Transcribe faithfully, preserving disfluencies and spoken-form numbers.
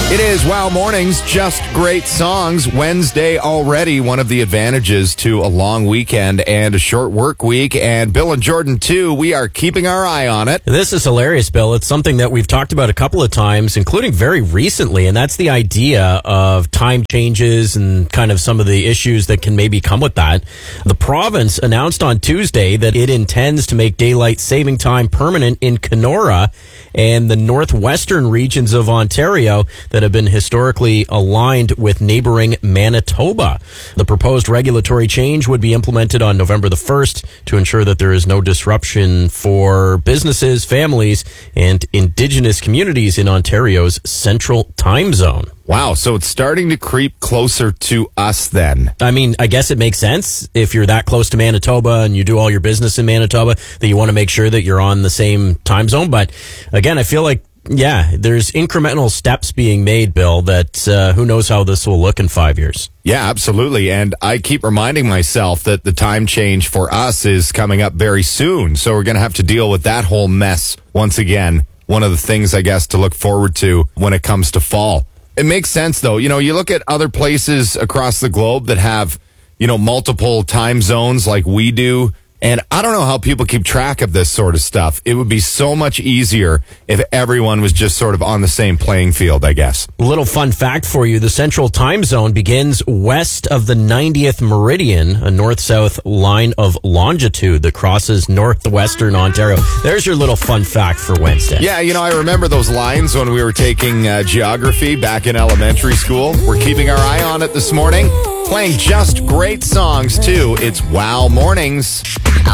It is Wow Mornings, just great songs. Wednesday already, one of the advantages to a long weekend and a short work week. And Bill and Jordan, too, we are keeping our eye on it. This is hilarious, Bill. It's something that we've talked about a couple of times, including very recently, and that's the idea of time changes and kind of some of the issues that can maybe come with that. The province announced on Tuesday that it intends to make daylight saving time permanent in Kenora and the northwestern regions of Ontario that have been historically aligned with neighboring Manitoba. The proposed regulatory change would be implemented on November the first to ensure that there is no disruption for businesses, families, and Indigenous communities in Ontario's central time zone. Wow, so it's starting to creep closer to us then. I mean, I guess it makes sense if you're that close to Manitoba and you do all your business in Manitoba that you want to make sure that you're on the same time zone. But again, I feel like, yeah, there's incremental steps being made, Bill, that uh, who knows how this will look in five years. Yeah, absolutely. And I keep reminding myself that the time change for us is coming up very soon. So we're going to have to deal with that whole mess once again. One of the things, I guess, to look forward to when it comes to fall. It makes sense, though. You know, you look at other places across the globe that have, you know, multiple time zones like we do. And I don't know how people keep track of this sort of stuff. It would be so much easier if everyone was just sort of on the same playing field, I guess. A little fun fact for you. The central time zone begins west of the ninetieth meridian, a north-south line of longitude that crosses northwestern Ontario. There's your little fun fact for Wednesday. Yeah, you know, I remember those lines when we were taking uh, geography back in elementary school. We're keeping our eye on it this morning. Playing just great songs, too. It's Wow Mornings.